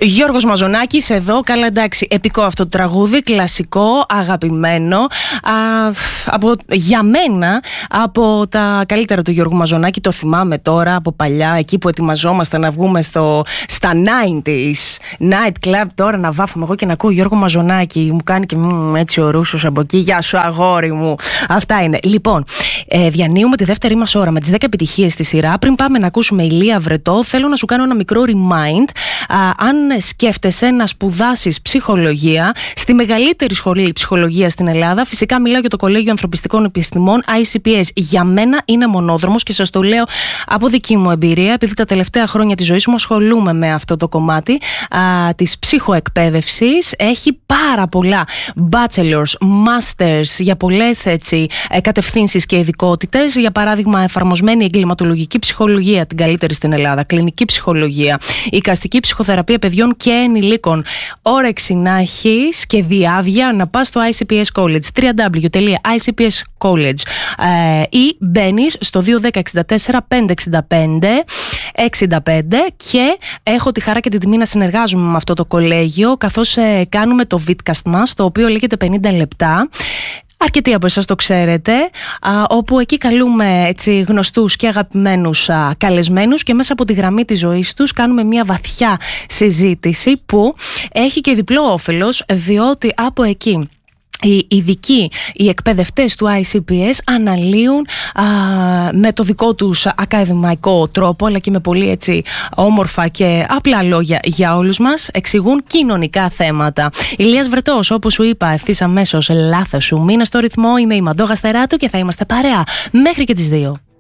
Γιώργος Μαζονάκης εδώ, καλά εντάξει, επικό αυτό το τραγούδι, κλασικό, αγαπημένο, για μένα από τα καλύτερα του Γιώργου Μαζονάκη. Το θυμάμαι τώρα από παλιά, εκεί που ετοιμαζόμαστε να βγούμε στα 90s night club, τώρα να βάφουμε εγώ και να ακούω Γιώργο Μαζονάκη, μου κάνει και έτσι ο Ρούσος από εκεί, γεια σου αγόρι μου. Αυτά είναι. Λοιπόν, διανύουμε τη δεύτερη μας ώρα με τις 10 επιτυχίες στη σειρά. Πριν πάμε να ακούσουμε Ηλία Βρετό, θέλω να σου κάνω ένα μικρό remind. Αν σκέφτεσαι να σπουδάσεις ψυχολογία στη μεγαλύτερη σχολή ψυχολογίας στην Ελλάδα, φυσικά μιλάω για το Κολέγιο Ανθρωπιστικών Επιστημών, ICPS. Για μένα είναι μονόδρομος και σας το λέω από δική μου εμπειρία, επειδή τα τελευταία χρόνια της ζωής μου ασχολούμαι με αυτό το κομμάτι της ψυχοεκπαίδευσης. Έχει πάρα πολλά bachelors, masters για πολλές κατευθύνσεις και ειδικότητες. Για παράδειγμα, εφαρμοσμένη εγκληματολογική ψυχολογία, την καλύτερη στην Ελλάδα, κλινική ψυχολογία, εικαστική ψυχοθεραπεία παιδιών και ενηλίκων. Όρεξη να έχεις και διάβια να πας στο ICPS College, www.icpscollege, ή μπαίνεις στο 210-64-565-65 και έχω τη χαρά και την τιμή να συνεργάζομαι με αυτό το κολέγιο, καθώς κάνουμε το vidcast μας, το οποίο λέγεται 50 λεπτά. Αρκετοί από εσάς το ξέρετε, όπου εκεί καλούμε γνωστούς και αγαπημένους καλεσμένους και μέσα από τη γραμμή της ζωής τους κάνουμε μια βαθιά συζήτηση που έχει και διπλό όφελος, διότι από εκεί οι ειδικοί, οι εκπαιδευτές του ICPS αναλύουν με το δικό τους ακαδημαϊκό τρόπο, αλλά και με πολύ όμορφα και απλά λόγια για όλους μας, εξηγούν κοινωνικά θέματα. Ηλίας Βρετός, όπως σου είπα ευθύς αμέσως, λάθος σου, μείνε στο ρυθμό, είμαι η Μαντώ Γαστεράτου και θα είμαστε παρέα μέχρι και τις 2.